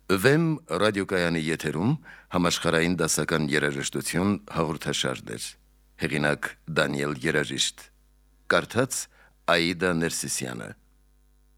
Վեմ ռադիոկայանի եթերում համաշխարհային դասական երաժշտություն հաղորդաշարն էր։ Հեղինակ Դանիել Երաժիշտ, կարդաց Աիդա Ներսիսյանը։